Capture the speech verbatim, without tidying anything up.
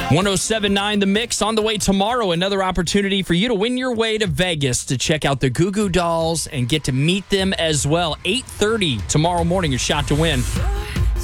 one oh seven point nine The Mix on the way tomorrow. Another opportunity for you to win your way to Vegas to check out the Goo Goo Dolls and get to meet them as well. eight thirty tomorrow morning, your shot to win.